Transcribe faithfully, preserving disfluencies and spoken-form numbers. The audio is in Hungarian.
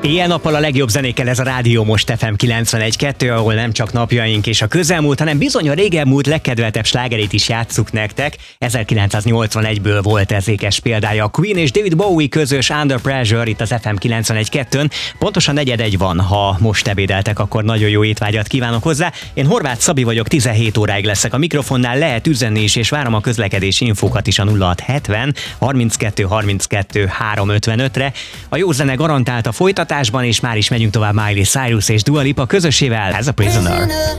Éjjel-nappal a legjobb zenékkel ez a Rádió Most ef em kilencvenegy kettő, ahol nem csak napjaink és a közelmúlt, hanem bizony a régebmúlt legkedveltebb slágerét is játsszuk nektek. ezerkilencszáznyolcvanegyből volt ez ékes példája a Queen és David Bowie közös Under Pressure itt az ef em kilencvenegy kettőn. Pontosan negyed egy van, ha most ebédeltek, akkor nagyon jó étvágyat kívánok hozzá. Én Horváth Szabi vagyok, tizenhét óráig leszek a mikrofonnál, lehet üzenni is, és várom a közlekedési infókat is a nulla hat hetven harminckettő harminckettő háromszázötvenötre. A jó zene garantált a folytatásban, és már is megyünk tovább Miley Cyrus és Dua Lipa közösével. Ez a Prisoner.